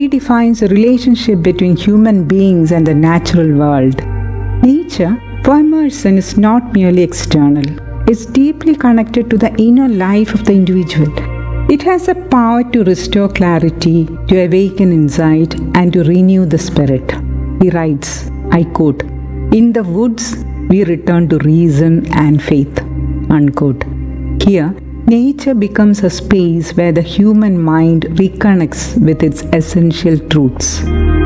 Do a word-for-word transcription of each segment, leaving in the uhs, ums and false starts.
redefines the relationship between human beings and the natural world. Nature, for Emerson, is not merely external. It's deeply connected to the inner life of the individual. It has the power to restore clarity, to awaken insight, and to renew the spirit. He writes, I quote, "In the woods, we return to reason and faith." Unquote. Here, nature becomes a space where the human mind reconnects with its essential truths.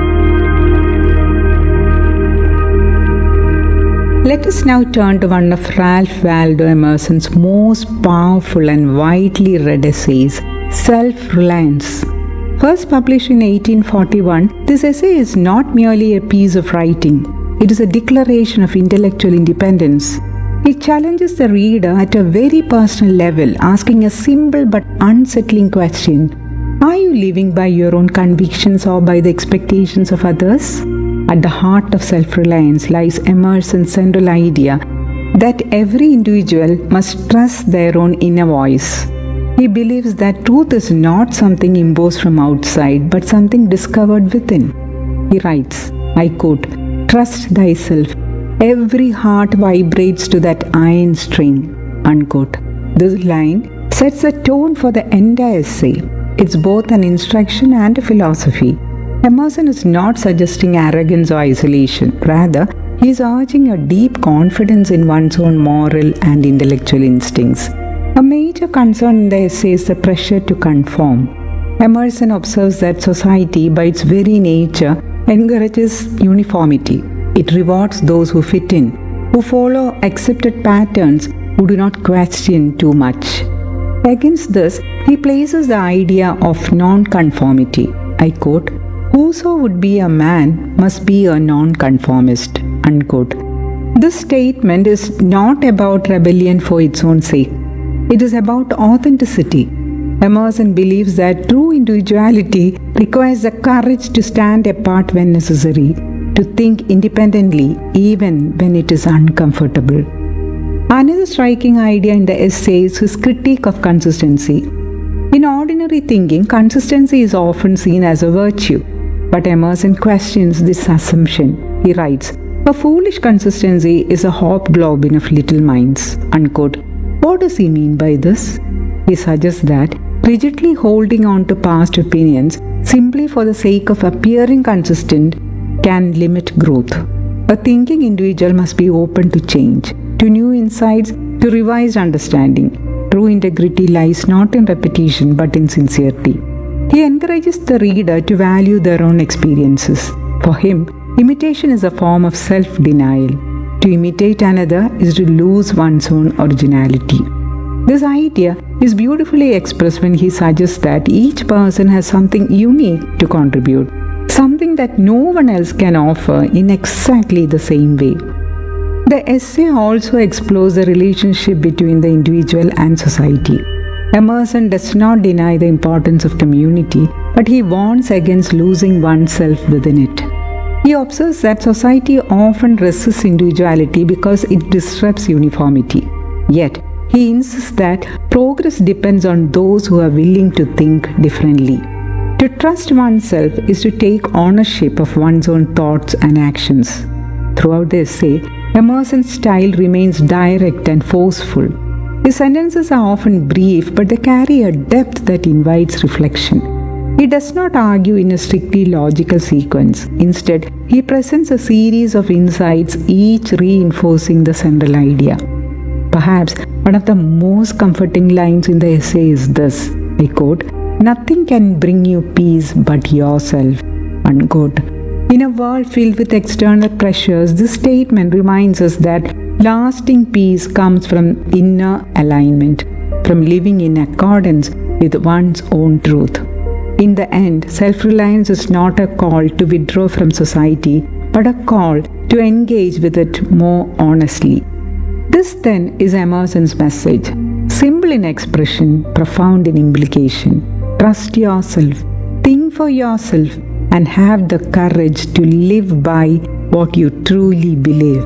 Let us now turn to one of Ralph Waldo Emerson's most powerful and widely read essays, Self-Reliance. First published in eighteen forty-one, this essay is not merely a piece of writing. It is a declaration of intellectual independence. It challenges the reader at a very personal level, asking a simple but unsettling question. Are you living by your own convictions or by the expectations of others? At the heart of self-reliance lies Emerson's central idea that every individual must trust their own inner voice. He believes that truth is not something imposed from outside, but something discovered within. He writes, I quote, "Trust thyself. Every heart vibrates to that iron string." Unquote. This line sets the tone for the entire essay. It's both an instruction and a philosophy. Emerson is not suggesting arrogance or isolation. Rather, he is urging a deep confidence in one's own moral and intellectual instincts. A major concern in the essay is the pressure to conform. Emerson observes that society, by its very nature, encourages uniformity. It rewards those who fit in, who follow accepted patterns, who do not question too much. Against this, he places the idea of non-conformity. I quote, "Whoso would be a man must be a non-conformist." Unquote. This statement is not about rebellion for its own sake. It is about authenticity. Emerson believes that true individuality requires the courage to stand apart when necessary, to think independently even when it is uncomfortable. Another striking idea in the essay is his critique of consistency. In ordinary thinking, consistency is often seen as a virtue, but Emerson questions this assumption. He writes, "A foolish consistency is a hobgoblin of little minds." Unquote. What does he mean by this? He suggests that rigidly holding on to past opinions simply for the sake of appearing consistent can limit growth. A thinking individual must be open to change, to new insights, to revised understanding. True integrity lies not in repetition but in sincerity. He encourages the reader to value their own experiences. For him, imitation is a form of self-denial. To imitate another is to lose one's own originality. This idea is beautifully expressed when he suggests that each person has something unique to contribute, something that no one else can offer in exactly the same way. The essay also explores the relationship between the individual and society. Emerson does not deny the importance of community, but he warns against losing oneself within it. He observes that society often resists individuality because it disrupts uniformity. Yet, he insists that progress depends on those who are willing to think differently. To trust oneself is to take ownership of one's own thoughts and actions. Throughout the essay, Emerson's style remains direct and forceful. His sentences are often brief, but they carry a depth that invites reflection. He does not argue in a strictly logical sequence. Instead, he presents a series of insights, each reinforcing the central idea. Perhaps one of the most comforting lines in the essay is this, I quote, "Nothing can bring you peace but yourself." Unquote. In a world filled with external pressures, this statement reminds us that lasting peace comes from inner alignment, from living in accordance with one's own truth. In the end, self-reliance is not a call to withdraw from society, but a call to engage with it more honestly. This then is Emerson's message. Simple in expression, profound in implication. Trust yourself, think for yourself, and have the courage to live by what you truly believe.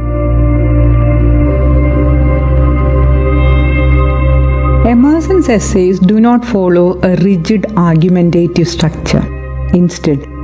Emerson's essays do not follow a rigid argumentative structure. Instead,